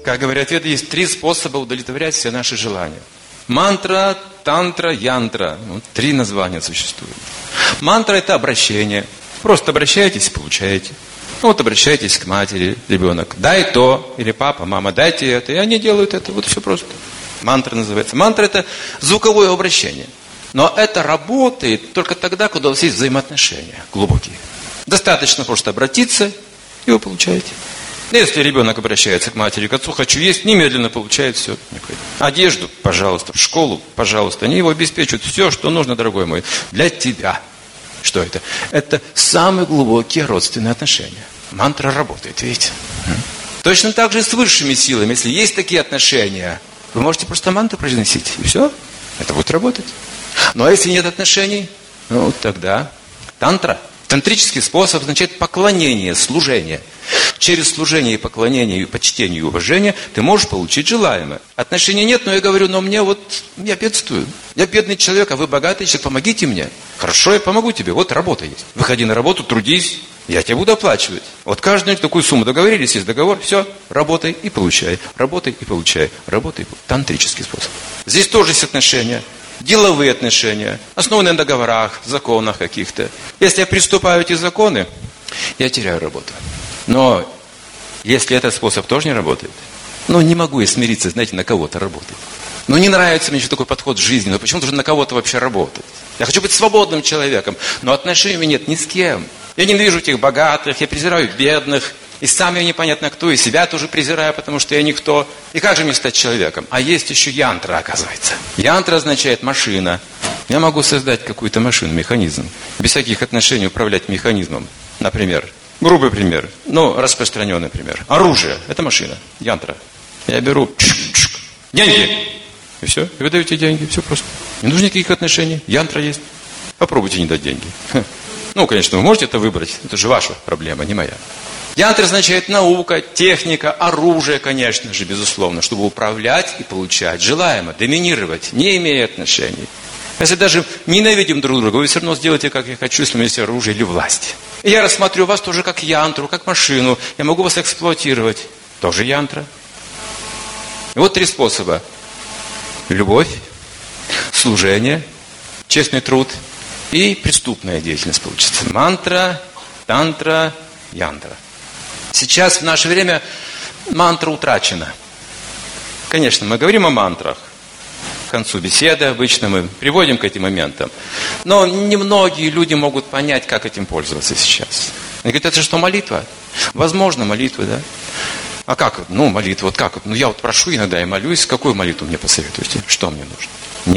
Как говорят веды, есть 3 способа удовлетворять все наши желания. Мантра, тантра, янтра. 3 названия существуют. Мантра – это обращение. Просто обращаетесь и получаете. Обращаетесь к матери, ребенок. Дай то, или папа, мама, дайте это. И они делают это. Вот все просто. Мантра называется. Мантра – это звуковое обращение. Но это работает только тогда, когда у вас есть взаимоотношения глубокие. Достаточно просто обратиться, и вы получаете. Если ребенок обращается к матери, к отцу, хочу есть, немедленно получает все. Одежду, пожалуйста, в школу, пожалуйста. Они его обеспечивают все, что нужно, дорогой мой, для тебя. Что это? Это самые глубокие родственные отношения. Мантра работает, видите? Точно так же и с высшими силами. Если есть такие отношения, вы можете просто мантру произносить, и все. Это будет работать. Но если нет отношений, тогда тантра. Тантрический способ означает поклонение, служение. Через служение и поклонение, и почтение, и уважение ты можешь получить желаемое. Отношений нет, но я говорю, я бедствую. Я бедный человек, а вы богатый человек, помогите мне. Хорошо, я помогу тебе, вот работа есть. Выходи на работу, трудись, я тебе буду оплачивать. Вот каждую такую сумму договорились, есть договор, все, работай и получай, работай и получай, работай и получай. Тантрический способ. Здесь тоже есть отношения. Деловые отношения, основанные на договорах, законах каких-то. Если я приступаю эти законы, я теряю работу. Но если этот способ тоже не работает, не могу я смириться, знаете, на кого-то работать. Не нравится мне еще такой подход в жизни, но почему должен на кого-то вообще работать? Я хочу быть свободным человеком, но отношений у меня нет ни с кем. Я ненавижу этих богатых, я презираю бедных. И сам я непонятно кто, и себя тоже презираю, потому что я никто. И как же мне стать человеком? А есть еще янтра, оказывается. Янтра означает машина. Я могу создать какую-то машину, механизм. Без всяких отношений управлять механизмом. Например, грубый пример, распространенный пример. Оружие – это машина, янтра. Я беру деньги. И все, и вы даете деньги, все просто. Не нужно никаких отношений, янтра есть. Попробуйте не дать деньги. Конечно, вы можете это выбрать, это же ваша проблема, не моя. Янтра означает наука, техника, оружие, конечно же, безусловно, чтобы управлять и получать желаемое, доминировать, не имея отношений. Если даже ненавидим друг друга, вы все равно сделаете, как я хочу, если у меня есть оружие или власть. И я рассматриваю вас тоже как янтру, как машину. Я могу вас эксплуатировать. Тоже янтра. И вот 3 способа. Любовь, служение, честный труд и преступная деятельность получится. Мантра, тантра, янтра. Сейчас, в наше время, мантра утрачена. Конечно, мы говорим о мантрах. К концу беседы обычно мы приводим к этим моментам. Но немногие люди могут понять, как этим пользоваться сейчас. Они говорят, это что, молитва? Возможно, молитва, да? А как? Молитва, вот как? Я прошу иногда и молюсь. Какую молитву мне посоветуете? Что мне нужно?